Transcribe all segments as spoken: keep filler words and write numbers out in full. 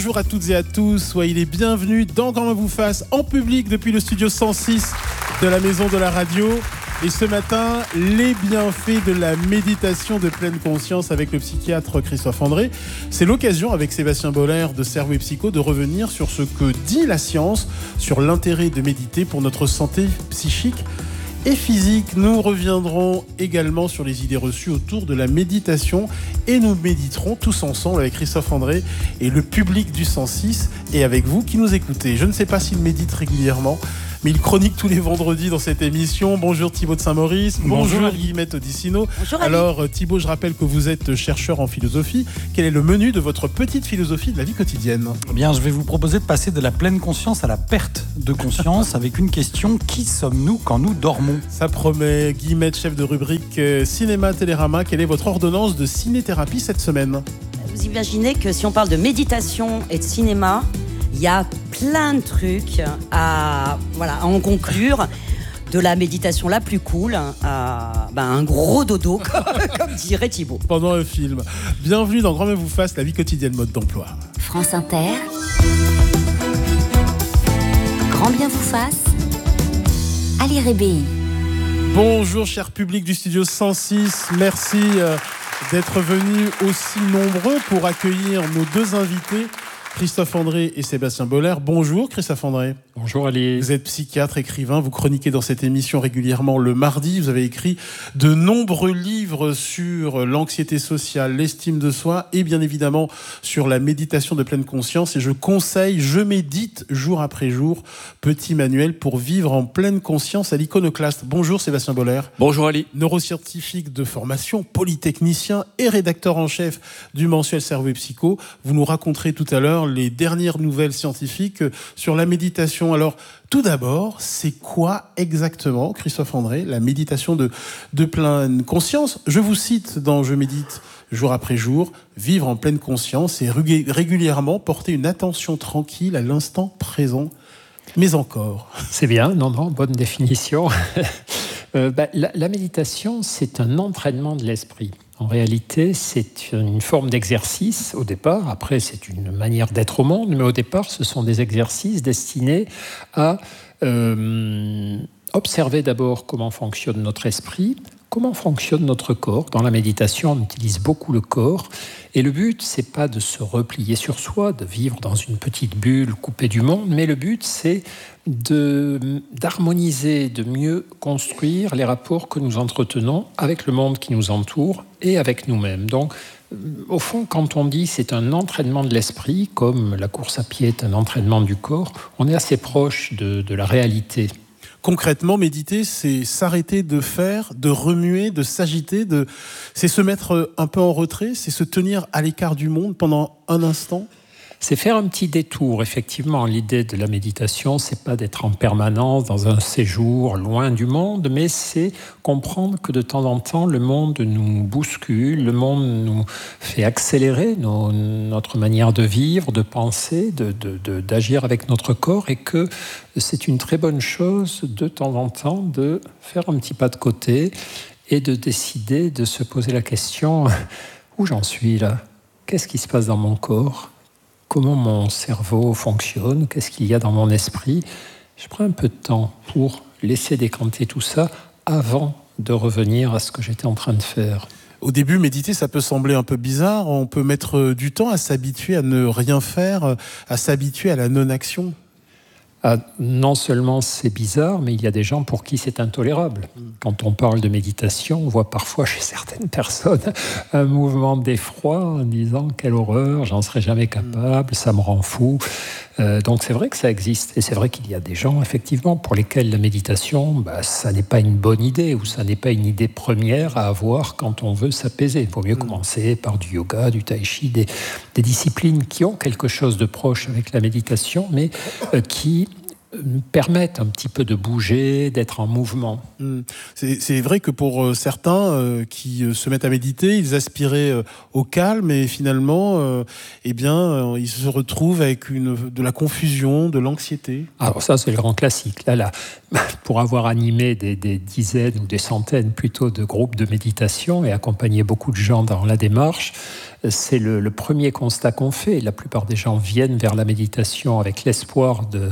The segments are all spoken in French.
Bonjour à toutes et à tous, soyez les bienvenus dans Grand Main vous fasse en public depuis le studio cent six de la Maison de la Radio. Et ce matin, les bienfaits de la méditation de pleine conscience avec le psychiatre Christophe André. C'est l'occasion avec Sébastien Boller de Cerveau et Psycho de revenir sur ce que dit la science, sur l'intérêt de méditer pour notre santé psychique et physique. Nous reviendrons également sur les idées reçues autour de la méditation et nous méditerons tous ensemble avec Christophe André et le public du cent six et avec vous qui nous écoutez. Je ne sais pas s'il médite régulièrement, mais il chronique tous les vendredis dans cette émission. Bonjour Thibaut de Saint-Maurice. Bonjour, Bonjour Guillemette Odissino. Bonjour Ali. Alors Thibaut, je rappelle que vous êtes chercheur en philosophie. Quel est le menu de votre petite philosophie de la vie quotidienne ? Eh bien, je vais vous proposer de passer de la pleine conscience à la perte de conscience avec une question: qui sommes-nous quand nous dormons ? Ça promet. Guillemette, chef de rubrique euh, Cinéma Télérama. Quelle est votre ordonnance de ciné-thérapie cette semaine ? Vous imaginez que si on parle de méditation et de cinéma, il y a plein de trucs à, voilà, à en conclure. De la méditation la plus cool à ben, un gros dodo, comme dirait Thibaut. Pendant un film. Bienvenue dans Grand Main vous fasse, la vie quotidienne mode d'emploi. France Inter. Grand bien vous fasse. Ali Rébéi. Bonjour cher public du studio cent six. Merci euh, d'être venus aussi nombreux pour accueillir nos deux invités, Christophe André et Sébastien Boller. Bonjour Christophe André. Bonjour Ali. Vous êtes psychiatre, écrivain, vous chroniquez dans cette émission régulièrement le mardi. Vous avez écrit de nombreux livres sur l'anxiété sociale, l'estime de soi et bien évidemment sur la méditation de pleine conscience. Et je conseille Je médite jour après jour, petit manuel pour vivre en pleine conscience à l'Iconoclaste. Bonjour Sébastien Boller. Bonjour Ali. Neuroscientifique de formation, polytechnicien et rédacteur en chef du mensuel Cerveau et Psycho. Vous nous raconterez tout à l'heure les dernières nouvelles scientifiques sur la méditation. Alors, tout d'abord, c'est quoi exactement, Christophe André, la méditation de, de pleine conscience ? Je vous cite dans Je médite jour après jour, vivre en pleine conscience et régulièrement porter une attention tranquille à l'instant présent. Mais encore. C'est bien, non, non, bonne définition. euh, bah, la, la méditation, c'est un entraînement de l'esprit. En réalité, c'est une forme d'exercice au départ. Après, c'est une manière d'être au monde. Mais au départ, ce sont des exercices destinés à euh, observer d'abord comment fonctionne notre esprit, comment fonctionne notre corps. Dans la méditation, on utilise beaucoup le corps. Et le but, c'est pas de se replier sur soi, de vivre dans une petite bulle coupée du monde. Mais le but, c'est de, d'harmoniser, de mieux construire les rapports que nous entretenons avec le monde qui nous entoure et avec nous-mêmes. Donc, au fond, quand on dit c'est un entraînement de l'esprit, comme la course à pied est un entraînement du corps, on est assez proche de, de la réalité. Concrètement, méditer, c'est s'arrêter de faire, de remuer, de s'agiter, de... c'est se mettre un peu en retrait, c'est se tenir à l'écart du monde pendant un instant. C'est faire un petit détour, effectivement. L'idée de la méditation, c'est pas d'être en permanence dans un séjour loin du monde, mais c'est comprendre que de temps en temps, le monde nous bouscule, le monde nous fait accélérer nos, notre manière de vivre, de penser, de, de, de, d'agir avec notre corps, et que c'est une très bonne chose de temps en temps de faire un petit pas de côté et de décider de se poser la question: où j'en suis là ? Qu'est-ce qui se passe dans mon corps ? Comment mon cerveau fonctionne, qu'est-ce qu'il y a dans mon esprit. Je prends un peu de temps pour laisser décanter tout ça avant de revenir à ce que j'étais en train de faire. Au début, méditer, ça peut sembler un peu bizarre. On peut mettre du temps à s'habituer à ne rien faire, à s'habituer à la non-action. Ah, non seulement c'est bizarre, mais il y a des gens pour qui c'est intolérable. Quand on parle de méditation, on voit parfois chez certaines personnes un mouvement d'effroi en disant « quelle horreur, j'en serai jamais capable, ça me rend fou ». Euh, donc c'est vrai que ça existe. Et c'est vrai qu'il y a des gens, effectivement, pour lesquels la méditation, bah, ça n'est pas une bonne idée, ou ça n'est pas une idée première à avoir quand on veut s'apaiser. Il vaut mieux mmh. commencer par du yoga, du tai chi, des, des disciplines qui ont quelque chose de proche avec la méditation, mais euh, qui permettent un petit peu de bouger, d'être en mouvement. Mmh. C'est, c'est vrai que pour euh, certains euh, qui euh, se mettent à méditer, ils aspiraient euh, au calme et finalement, euh, eh bien, euh, ils se retrouvent avec une, de la confusion, de l'anxiété. Alors ça, c'est le grand classique. Là, là, pour avoir animé des, des dizaines ou des centaines plutôt de groupes de méditation et accompagné beaucoup de gens dans la démarche, c'est le, le premier constat qu'on fait. La plupart des gens viennent vers la méditation avec l'espoir de,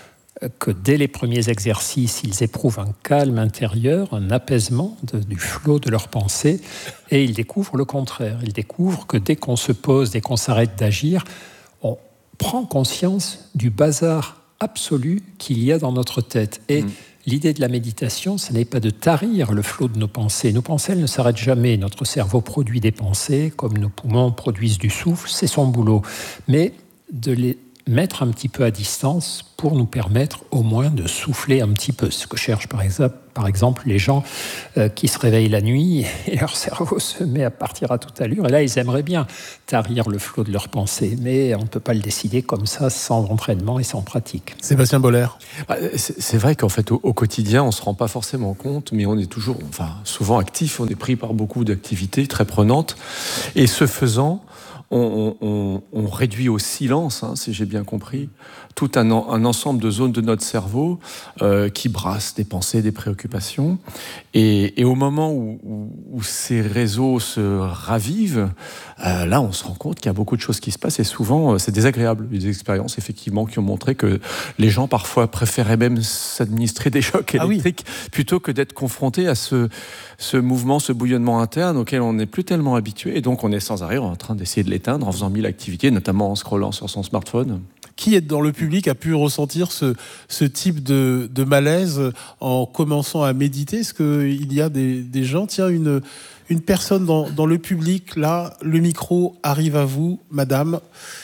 que dès les premiers exercices, ils éprouvent un calme intérieur, un apaisement de, du flot de leurs pensées, et ils découvrent le contraire. Ils découvrent que dès qu'on se pose, dès qu'on s'arrête d'agir, on prend conscience du bazar absolu qu'il y a dans notre tête. Et mmh. l'idée de la méditation, ce n'est pas de tarir le flot de nos pensées. Nos pensées, elles ne s'arrêtent jamais. Notre cerveau produit des pensées, comme nos poumons produisent du souffle, c'est son boulot. Mais de les mettre un petit peu à distance pour nous permettre au moins de souffler un petit peu. Ce que cherchent par exemple, par exemple les gens euh, qui se réveillent la nuit et leur cerveau se met à partir à toute allure. Et là, ils aimeraient bien tarir le flot de leurs pensées. Mais on ne peut pas le décider comme ça, sans entraînement et sans pratique. Sébastien Boller. C'est, c'est vrai qu'en fait, au, au quotidien, on ne se rend pas forcément compte, mais on est toujours, enfin, souvent actif. On est pris par beaucoup d'activités très prenantes. Et ce faisant, On, on, on réduit au silence, hein, si j'ai bien compris, tout un, un ensemble de zones de notre cerveau euh, qui brassent des pensées, des préoccupations. Et, et au moment où, où, où ces réseaux se ravivent, euh, là, on se rend compte qu'il y a beaucoup de choses qui se passent. Et souvent, euh, c'est désagréable. Il y a des expériences, effectivement, qui ont montré que les gens, parfois, préféraient même s'administrer des chocs électriques ah oui. plutôt que d'être confrontés à ce, ce mouvement, ce bouillonnement interne auquel on n'est plus tellement habitué. Et donc, on est sans arrêt en train d'essayer de l'éteindre en faisant mille activités, notamment en scrollant sur son smartphone. Qui est dans le public a pu ressentir ce, ce type de, de malaise en commençant à méditer? Est-ce qu'il y a des, des gens, tiens, une, une personne dans, dans le public, là, le micro arrive à vous, madame.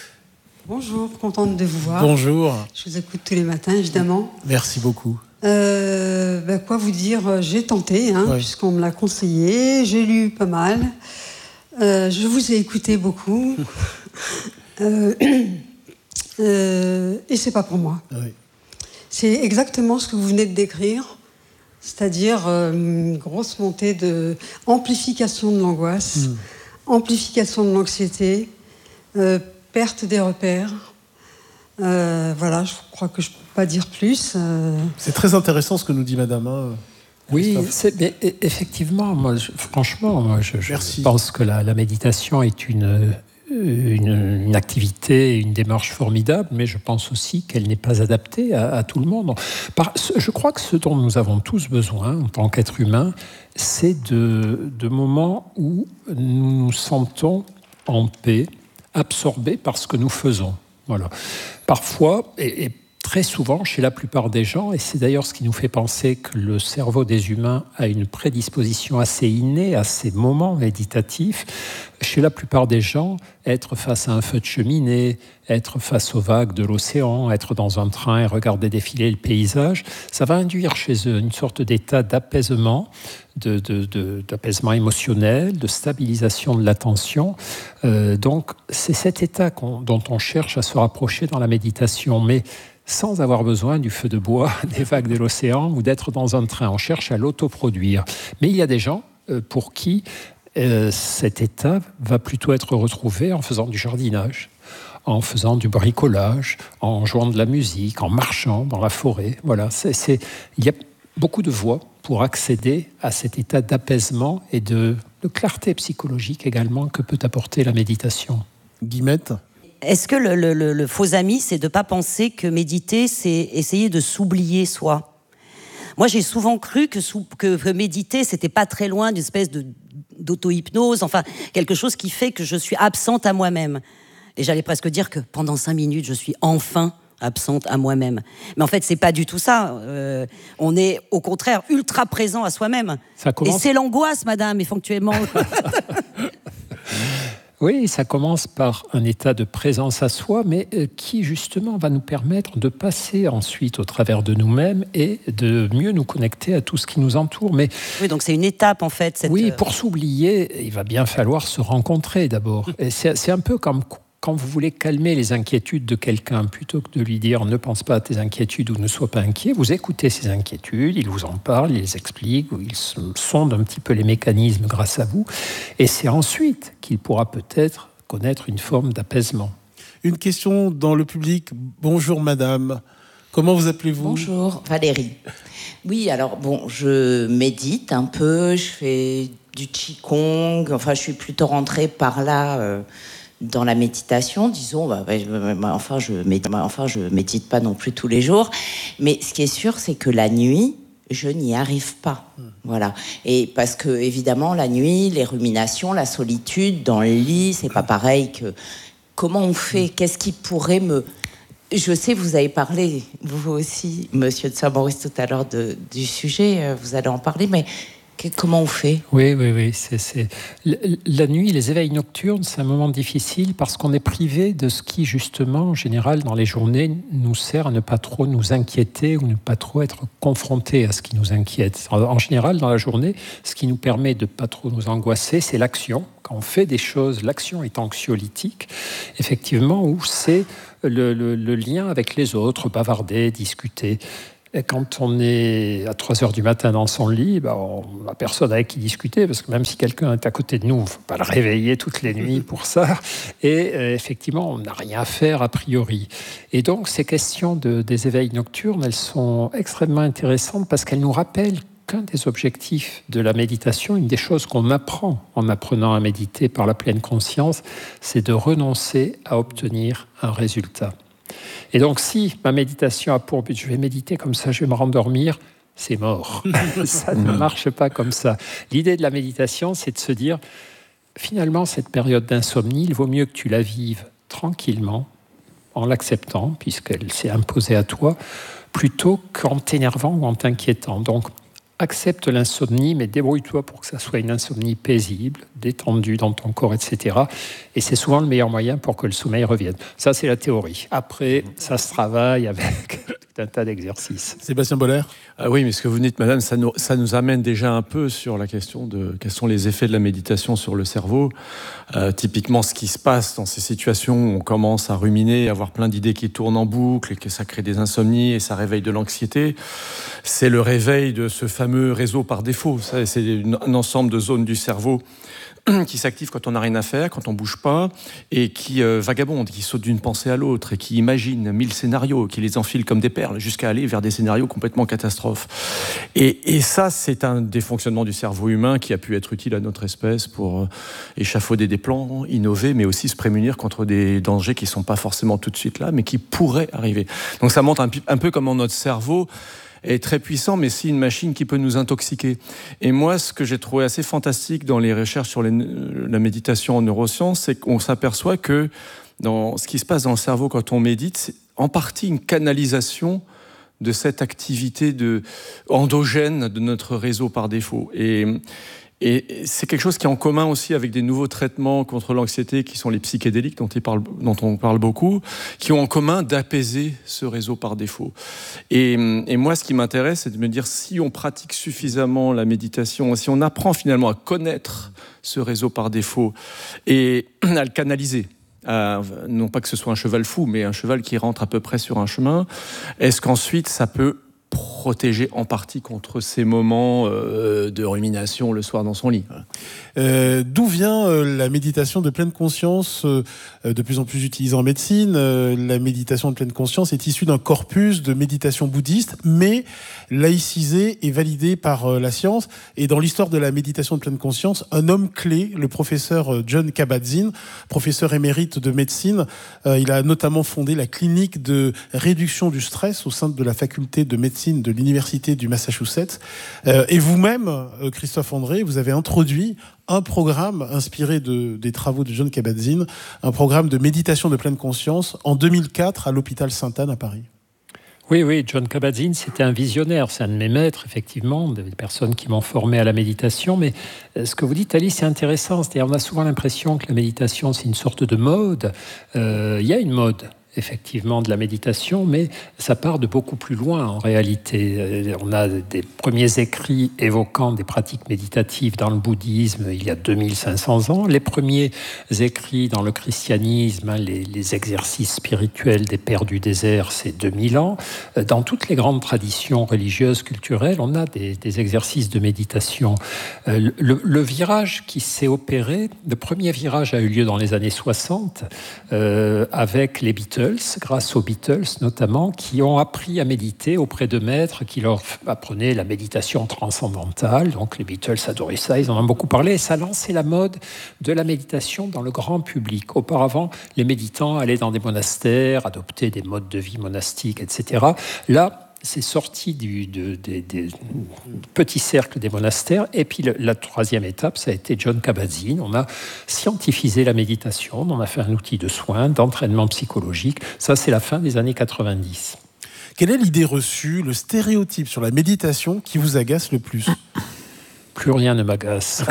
Bonjour, contente de vous voir. Bonjour. Je vous écoute tous les matins, évidemment. Merci beaucoup. Euh, ben quoi vous dire, j'ai tenté, hein, ouais. puisqu'on me l'a conseillé, j'ai lu pas mal. Euh, je vous ai écouté beaucoup. euh, euh, et c'est pas pour moi. Oui. C'est exactement ce que vous venez de décrire, c'est-à-dire euh, une grosse montée de amplification de l'angoisse, mmh. amplification de l'anxiété, euh, perte des repères. Euh, voilà, je crois que je ne peux pas dire plus. Euh... C'est très intéressant ce que nous dit Madame. Hein. Oui, c'est, mais effectivement, moi, je, franchement, moi, je, je pense que la, la méditation est une, une, une activité, une démarche formidable, mais je pense aussi qu'elle n'est pas adaptée à, à tout le monde. Par, je crois que ce dont nous avons tous besoin en tant qu'êtres humains, c'est de, de moments où nous nous sentons en paix, absorbés par ce que nous faisons. Voilà. Parfois, et, et très souvent, chez la plupart des gens, et c'est d'ailleurs ce qui nous fait penser que le cerveau des humains a une prédisposition assez innée à ces moments méditatifs, chez la plupart des gens, être face à un feu de cheminée, être face aux vagues de l'océan, être dans un train et regarder défiler le paysage, ça va induire chez eux une sorte d'état d'apaisement, de, de, de, d'apaisement émotionnel, de stabilisation de l'attention. Euh, donc, c'est cet état qu'on, dont on cherche à se rapprocher dans la méditation, mais sans avoir besoin du feu de bois, des vagues de l'océan ou d'être dans un train. On cherche à l'autoproduire. Mais il y a des gens euh, pour qui euh, cet état va plutôt être retrouvé en faisant du jardinage, en faisant du bricolage, en jouant de la musique, en marchant dans la forêt. Voilà, c'est, c'est... il y a beaucoup de voies pour accéder à cet état d'apaisement et de, de clarté psychologique également que peut apporter la méditation. Guillemette ? Est-ce que le, le, le faux ami, c'est de ne pas penser que méditer, c'est essayer de s'oublier soi? Moi, j'ai souvent cru que, sou, que, que méditer, c'était pas très loin d'une espèce de, d'auto-hypnose, enfin, quelque chose qui fait que je suis absente à moi-même. Et j'allais presque dire que pendant cinq minutes, je suis enfin absente à moi-même. Mais en fait, c'est pas du tout ça. Euh, on est, au contraire, ultra présent à soi-même. Ça commence... Et c'est l'angoisse, madame, effectivement. Oui, ça commence par un état de présence à soi, mais qui justement va nous permettre de passer ensuite au travers de nous-mêmes et de mieux nous connecter à tout ce qui nous entoure. Mais oui, donc c'est une étape en fait. Cette... Oui, pour s'oublier, il va bien falloir se rencontrer d'abord. Et c'est, c'est un peu comme quand vous voulez calmer les inquiétudes de quelqu'un, plutôt que de lui dire « ne pense pas à tes inquiétudes » ou « ne sois pas inquiet », vous écoutez ses inquiétudes, il vous en parle, il les explique, ou il sonde un petit peu les mécanismes grâce à vous, et c'est ensuite qu'il pourra peut-être connaître une forme d'apaisement. Une question dans le public. Bonjour madame, comment vous appelez-vous ? Bonjour, Valérie. Oui, alors bon, je médite un peu, je fais du Qigong. Enfin, je suis plutôt rentrée par là euh, dans la méditation. Disons, bah, bah, enfin, je médite, enfin, je médite pas non plus tous les jours. Mais ce qui est sûr, c'est que la nuit, je n'y arrive pas. Mmh. Voilà. Et parce que, évidemment, la nuit, les ruminations, la solitude dans le lit, c'est pas pareil que... Comment on fait ? Qu'est-ce qui pourrait me... Je sais, vous avez parlé, vous aussi, monsieur de Saint-Maurice, tout à l'heure de, du sujet, vous allez en parler, mais que, comment on fait ? Oui, oui, oui. C'est, c'est... La nuit, les éveils nocturnes, c'est un moment difficile parce qu'on est privé de ce qui, justement, en général, dans les journées, nous sert à ne pas trop nous inquiéter ou ne pas trop être confrontés à ce qui nous inquiète. En général, dans la journée, ce qui nous permet de ne pas trop nous angoisser, c'est l'action. Quand on fait des choses, l'action est anxiolytique, effectivement, où c'est le, le, le lien avec les autres, bavarder, discuter. Et quand on est à trois heures du matin dans son lit, ben on n'a personne avec qui discuter, parce que même si quelqu'un est à côté de nous, il ne faut pas le réveiller toutes les nuits pour ça. Et euh, effectivement, on n'a rien à faire a priori. Et donc, ces questions de, des éveils nocturnes, elles sont extrêmement intéressantes parce qu'elles nous rappellent qu'un des objectifs de la méditation, une des choses qu'on apprend en apprenant à méditer par la pleine conscience, c'est de renoncer à obtenir un résultat. Et donc, si ma méditation a pour but, je vais méditer comme ça, je vais me rendormir, c'est mort. Ça ne marche pas comme ça. L'idée de la méditation, c'est de se dire, finalement, cette période d'insomnie, il vaut mieux que tu la vives tranquillement, en l'acceptant, puisqu'elle s'est imposée à toi, plutôt qu'en t'énervant ou en t'inquiétant. Donc, accepte l'insomnie, mais débrouille-toi pour que ça soit une insomnie paisible, détendue dans ton corps, et cetera. Et c'est souvent le meilleur moyen pour que le sommeil revienne. Ça, c'est la théorie. Après, ça se travaille avec tout un tas d'exercices. Sébastien Boller ? Ah oui, mais ce que vous dites, madame, ça nous, ça nous amène déjà un peu sur la question de quels sont les effets de la méditation sur le cerveau. Euh, typiquement, ce qui se passe dans ces situations où on commence à ruminer, à avoir plein d'idées qui tournent en boucle et que ça crée des insomnies et ça réveille de l'anxiété, c'est le réveil de ce fameux réseau par défaut. Ça, c'est un ensemble de zones du cerveau qui s'active quand on n'a rien à faire, quand on bouge pas, et qui euh, vagabonde, qui saute d'une pensée à l'autre, et qui imagine mille scénarios, qui les enfile comme des perles, jusqu'à aller vers des scénarios complètement catastrophes. Et, et ça, c'est un des fonctionnements du cerveau humain qui a pu être utile à notre espèce pour euh, échafauder des plans, innover, mais aussi se prémunir contre des dangers qui sont pas forcément tout de suite là, mais qui pourraient arriver. Donc ça montre un, un peu comment notre cerveau est très puissant, mais c'est une machine qui peut nous intoxiquer. Et moi, ce que j'ai trouvé assez fantastique dans les recherches sur les, la méditation en neurosciences, c'est qu'on s'aperçoit que dans ce qui se passe dans le cerveau quand on médite, c'est en partie une canalisation de cette activité de, endogène de notre réseau par défaut. Et, et c'est quelque chose qui est en commun aussi avec des nouveaux traitements contre l'anxiété qui sont les psychédéliques, dont, il parle, dont on parle beaucoup, qui ont en commun d'apaiser ce réseau par défaut. Et, et moi, ce qui m'intéresse, c'est de me dire si on pratique suffisamment la méditation, si on apprend finalement à connaître ce réseau par défaut et à le canaliser, à, non pas que ce soit un cheval fou, mais un cheval qui rentre à peu près sur un chemin, est-ce qu'ensuite ça peut protéger en partie contre ces moments euh, de rumination le soir dans son lit. Euh, d'où vient euh, la méditation de pleine conscience, euh, de plus en plus utilisée en médecine? euh, La méditation de pleine conscience est issue d'un corpus de méditation bouddhiste, mais laïcisée et validée par euh, la science. Et dans l'histoire de la méditation de pleine conscience, un homme clé, le professeur Jon Kabat-Zinn, professeur émérite de médecine, euh, il a notamment fondé la clinique de réduction du stress au sein de la faculté de médecine de l'université du Massachusetts. Euh, et vous-même, euh, Christophe André, vous avez introduit un programme inspiré de, des travaux de Jon Kabat-Zinn, un programme de méditation de pleine conscience en deux mille quatre à l'hôpital Sainte-Anne à Paris. Oui, oui, Jon Kabat-Zinn, c'était un visionnaire, c'est un de mes maîtres, effectivement, des personnes qui m'ont formé à la méditation, mais ce que vous dites, Alice, c'est intéressant, c'est-à-dire on a souvent l'impression que la méditation, c'est une sorte de mode. Euh, il y a une mode, effectivement, de la méditation, mais ça part de beaucoup plus loin en réalité. On a des premiers écrits évoquant des pratiques méditatives dans le bouddhisme il y a deux mille cinq cents ans, les premiers écrits dans le christianisme, les, les exercices spirituels des pères du désert, c'est deux mille ans. Dans toutes les grandes traditions religieuses, culturelles, on a des, des exercices de méditation. Le, le virage qui s'est opéré, le premier virage a eu lieu dans les années soixante, euh, avec les Beatles, Beatles, grâce aux Beatles notamment, qui ont appris à méditer auprès de maîtres qui leur apprenaient la méditation transcendantale. Donc les Beatles adoraient ça, ils en ont beaucoup parlé, et ça a lancé la mode de la méditation dans le grand public. Auparavant, les méditants allaient dans des monastères, adoptaient des modes de vie monastiques, et cetera. Là, c'est sorti du de, de, de, de petits cercles des monastères. Et puis le, la troisième étape, ça a été Jon Kabat-Zinn. On a scientifisé la méditation, on a fait un outil de soins, d'entraînement psychologique. Ça, c'est la fin des années quatre-vingt-dix. Quelle est l'idée reçue, le stéréotype sur la méditation qui vous agace le plus ? Plus rien ne m'agace.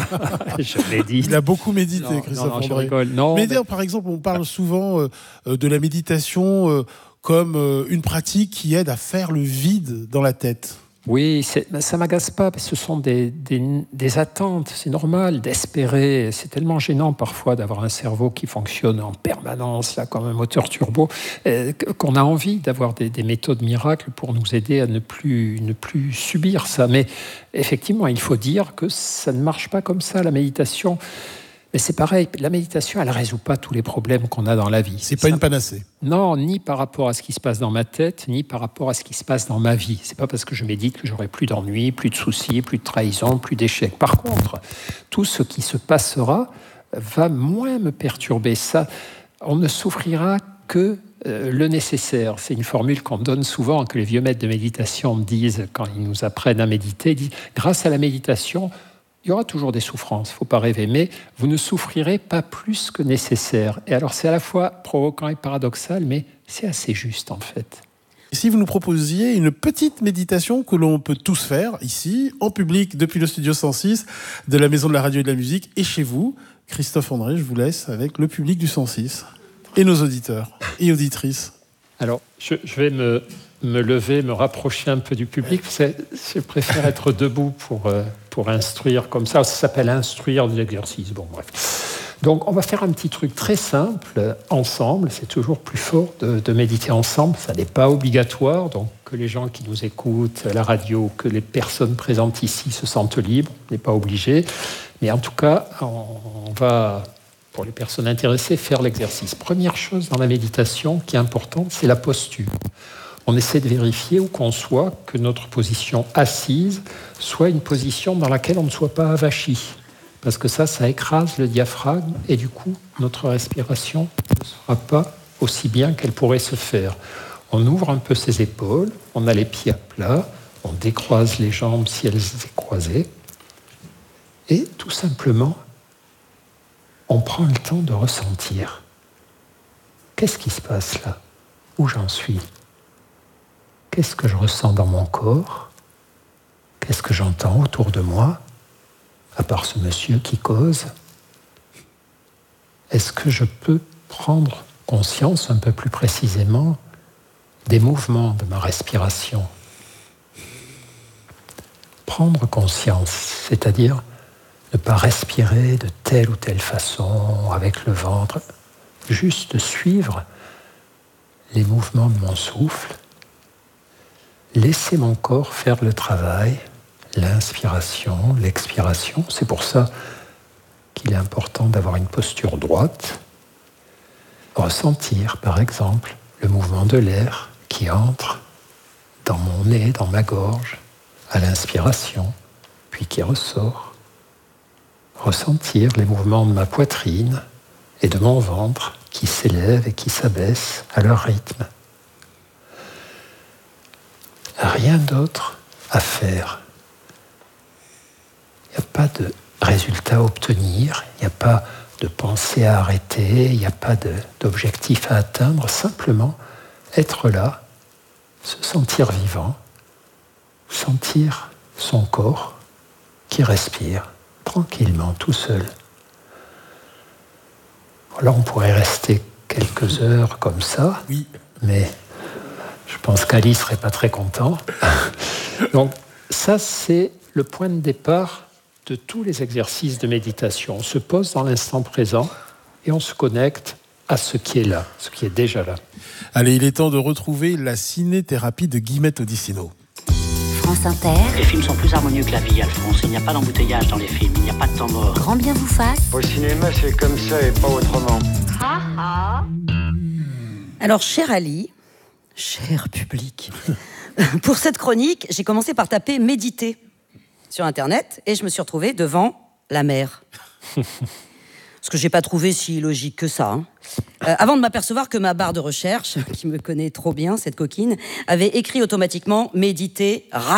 Je l'ai dit. Il a beaucoup médité, non, Christophe non, non, André. je rigole. Non, mais, mais... d'ailleurs, par exemple, on parle souvent euh, de la méditation euh, comme euh, une pratique qui aide à faire le vide dans la tête. Oui, c'est, ça ne m'agace pas, parce que ce sont des, des, des attentes, c'est normal d'espérer. C'est tellement gênant parfois d'avoir un cerveau qui fonctionne en permanence, là, comme un moteur turbo, euh, qu'on a envie d'avoir des, des méthodes miracles pour nous aider à ne plus, ne plus subir ça. Mais effectivement, il faut dire que ça ne marche pas comme ça, la méditation. Mais c'est pareil, la méditation, elle ne résout pas tous les problèmes qu'on a dans la vie. C'est pas ça, une panacée. Non, ni par rapport à ce qui se passe dans ma tête, ni par rapport à ce qui se passe dans ma vie. C'est pas parce que je médite que j'aurai plus d'ennuis, plus de soucis, plus de trahison, plus d'échecs. Par contre, tout ce qui se passera va moins me perturber. Ça, on ne souffrira que euh, le nécessaire. C'est une formule qu'on donne souvent, que les vieux maîtres de méditation disent quand ils nous apprennent à méditer. Ils disent, grâce à la méditation, il y aura toujours des souffrances, il ne faut pas rêver, mais vous ne souffrirez pas plus que nécessaire. Et alors, c'est à la fois provoquant et paradoxal, mais c'est assez juste, en fait. Et si vous nous proposiez une petite méditation que l'on peut tous faire, ici, en public, depuis le studio cent six de la Maison de la Radio et de la Musique, et chez vous, Christophe André, je vous laisse avec le public du cent six, et nos auditeurs et auditrices. Alors, je, je vais me, me lever, me rapprocher un peu du public. Je préfère être debout pour, pour instruire comme ça. Ça s'appelle instruire de l'exercice. Bon, bref. Donc, on va faire un petit truc très simple, ensemble. C'est toujours plus fort de, de méditer ensemble. Ça n'est pas obligatoire. Donc, que les gens qui nous écoutent à la radio, que les personnes présentes ici se sentent libres. On n'est pas obligé. Mais en tout cas, on, on va... pour les personnes intéressées, faire l'exercice. Première chose dans la méditation qui est importante, c'est la posture. On essaie de vérifier où qu'on soit que notre position assise soit une position dans laquelle on ne soit pas avachi. Parce que ça, ça écrase le diaphragme et du coup, notre respiration ne sera pas aussi bien qu'elle pourrait se faire. On ouvre un peu ses épaules, on a les pieds à plat, on décroise les jambes si elles étaient croisées et tout simplement, on prend le temps de ressentir. Qu'est-ce qui se passe là ? Où j'en suis ? Qu'est-ce que je ressens dans mon corps ? Qu'est-ce que j'entends autour de moi ? À part ce monsieur qui cause ? Est-ce que je peux prendre conscience un peu plus précisément des mouvements de ma respiration ? Prendre conscience, c'est-à-dire ne pas respirer de telle ou telle façon, avec le ventre, juste suivre les mouvements de mon souffle, laisser mon corps faire le travail, l'inspiration, l'expiration. C'est pour ça qu'il est important d'avoir une posture droite. Ressentir, par exemple, le mouvement de l'air qui entre dans mon nez, dans ma gorge, à l'inspiration, puis qui ressort. Ressentir les mouvements de ma poitrine et de mon ventre qui s'élèvent et qui s'abaissent à leur rythme. Rien d'autre à faire. Il n'y a pas de résultat à obtenir, il n'y a pas de pensée à arrêter, il n'y a pas de, d'objectif à atteindre, simplement être là, se sentir vivant, sentir son corps qui respire tranquillement, tout seul. Là, on pourrait rester quelques heures comme ça, oui. Mais je pense qu'Ali ne serait pas très content. Donc, ça, c'est le point de départ de tous les exercices de méditation. On se pose dans l'instant présent et on se connecte à ce qui est là, ce qui est déjà là. Allez, il est temps de retrouver la ciné-thérapie de Guillemette Odissino. France Inter. Les films sont plus harmonieux que la vie, Alphonse. Il n'y a pas d'embouteillage dans les films, il n'y a pas de temps mort. Grand bien vous fasse. Au cinéma, c'est comme ça et pas autrement. Ha ha. Alors, cher Ali, cher public, pour cette chronique, j'ai commencé par taper « méditer » sur Internet et je me suis retrouvée devant la mer. Ce que j'ai pas trouvé si logique que ça. Hein. Euh, avant de m'apercevoir que ma barre de recherche, qui me connaît trop bien, cette coquine, avait écrit automatiquement « méditer, raner ».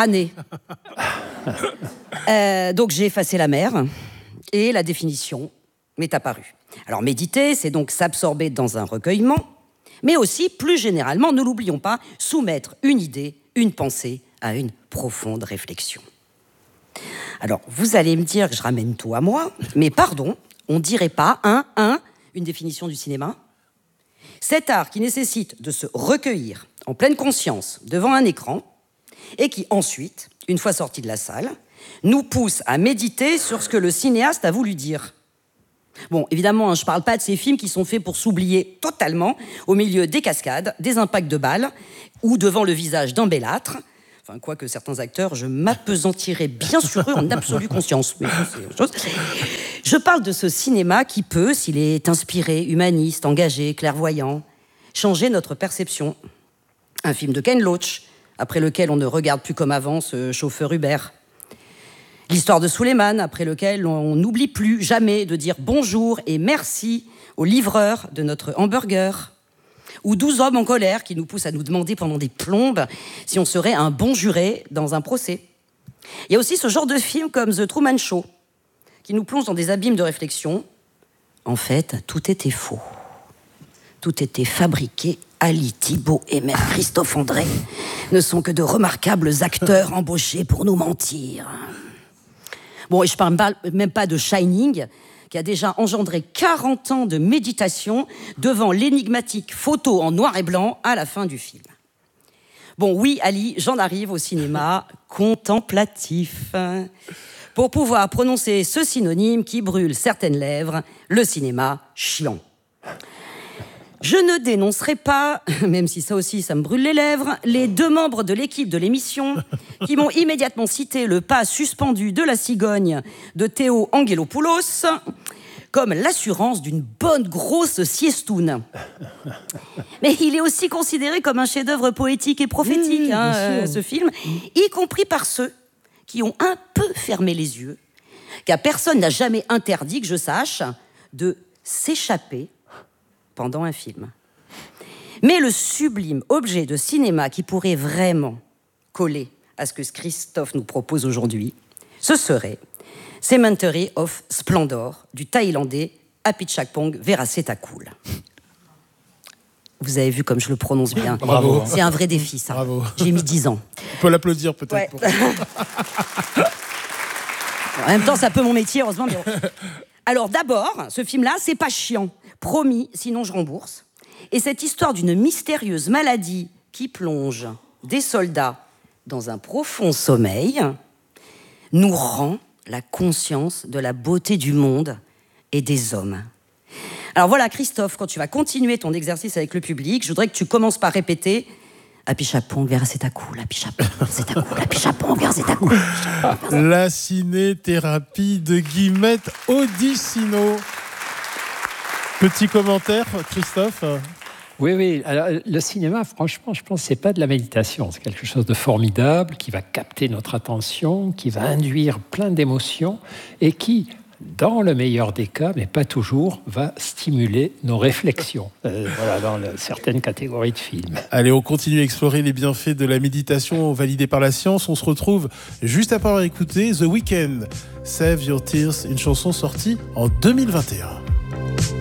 Euh, donc j'ai effacé la mer et la définition m'est apparue. Alors méditer, c'est donc s'absorber dans un recueillement, mais aussi, plus généralement, ne l'oublions pas, soumettre une idée, une pensée à une profonde réflexion. Alors, vous allez me dire que je ramène tout à moi, mais pardon, on dirait pas, un, un, une définition du cinéma. Cet art qui nécessite de se recueillir en pleine conscience devant un écran et qui ensuite, une fois sorti de la salle, nous pousse à méditer sur ce que le cinéaste a voulu dire. Bon, évidemment, hein, je parle pas de ces films qui sont faits pour s'oublier totalement au milieu des cascades, des impacts de balles ou devant le visage d'un bellâtre. Enfin, quoique certains acteurs, je m'appesantirais bien sur eux en absolue conscience. Mais c'est autre chose. Je parle de ce cinéma qui peut, s'il est inspiré, humaniste, engagé, clairvoyant, changer notre perception. Un film de Ken Loach, après lequel on ne regarde plus comme avant ce chauffeur Uber. L'histoire de Suleiman, après lequel on n'oublie plus jamais de dire bonjour et merci au livreur de notre hamburger. Ou douze hommes en colère qui nous poussent à nous demander pendant des plombes si on serait un bon juré dans un procès. Il y a aussi ce genre de film comme The Truman Show, qui nous plonge dans des abîmes de réflexion. En fait, tout était faux. Tout était fabriqué. Ali, Thibault et même Christophe André ne sont que de remarquables acteurs embauchés pour nous mentir. Bon, et je ne parle même pas de Shining, qui a déjà engendré quarante ans de méditation devant l'énigmatique photo en noir et blanc à la fin du film. Bon, oui, Ali, j'en arrive au cinéma contemplatif. Pour pouvoir prononcer ce synonyme qui brûle certaines lèvres, le cinéma chiant. Je ne dénoncerai pas, même si ça aussi, ça me brûle les lèvres, les deux membres de l'équipe de l'émission qui m'ont immédiatement cité le pas suspendu de la cigogne de Théo Angelopoulos comme l'assurance d'une bonne grosse siestoune. Mais il est aussi considéré comme un chef-d'œuvre poétique et prophétique, mmh, hein, euh, ce film, y compris par ceux qui ont un peu fermé les yeux, car personne n'a jamais interdit, que je sache, de s'échapper pendant un film. Mais le sublime objet de cinéma qui pourrait vraiment coller à ce que Christophe nous propose aujourd'hui, ce serait Cemetery of Splendor du Thaïlandais Apichatpong Veerasettakul. Vous avez vu comme je le prononce bien. Bravo. C'est un vrai défi, ça. Bravo. J'ai mis dix ans. On peut l'applaudir peut-être. Ouais. Pour... En même temps, c'est un peu mon métier, heureusement. Mais bon. Alors d'abord, ce film-là, c'est pas chiant. Promis, sinon je rembourse. Et cette histoire d'une mystérieuse maladie qui plonge des soldats dans un profond sommeil nous rend la conscience de la beauté du monde et des hommes. Alors voilà, Christophe, quand tu vas continuer ton exercice avec le public, je voudrais que tu commences par répéter Apichatpong Veerasettakul, Apichatpong Veerasettakul, Apichatpong Veerasettakul. La ciné-thérapie de Guillemette Audicino. Petit commentaire, Christophe? Oui, oui. Alors, le cinéma, franchement, je pense que ce n'est pas de la méditation. C'est quelque chose de formidable qui va capter notre attention, qui va induire plein d'émotions et qui, dans le meilleur des cas, mais pas toujours, va stimuler nos réflexions. Euh, voilà, dans le, certaines catégories de films. Allez, on continue à explorer les bienfaits de la méditation validée par la science. On se retrouve juste après avoir écouté The Weeknd, Save Your Tears, une chanson sortie en deux mille vingt et un.